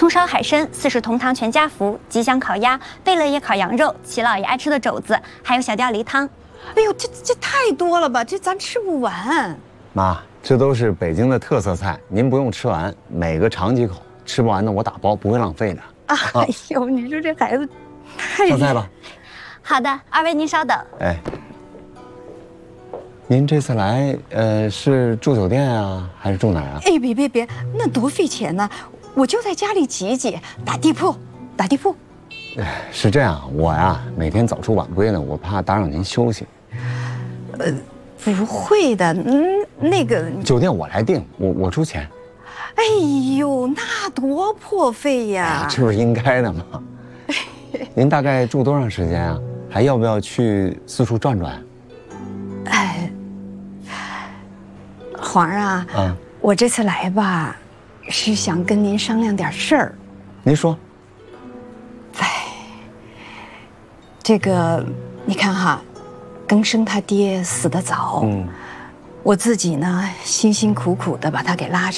烧海参、四世同堂全家福、吉祥烤鸭、贝勒爷烤羊肉、齐老爷爱吃的肘子，还有小吊梨汤。 哎呦，这太多了吧？这咱吃不完。 妈，这都是北京的特色菜，您不用吃完，每个尝几口，吃不完的我打包，不会浪费的。 哎呦，你说这孩子太…… 上菜吧。 好的，二位您稍等。 哎，您这次来，是住酒店啊，还是住哪儿啊？ 哎，别，那多费钱呢！我就在家里挤挤，打地铺。 是这样，我呀每天早出晚归呢，我怕打扰您休息。 不会的，那个酒店我来订，我出钱。 哎呦，那多破费呀！ 这不是应该的吗？您大概住多长时间啊？还要不要去四处转转？ 哎，皇上啊，我这次来吧，是想跟您商量点事儿。 您说。 这个，你看哈，庚生他爹死得早，我自己呢辛辛苦苦的把他给拉扯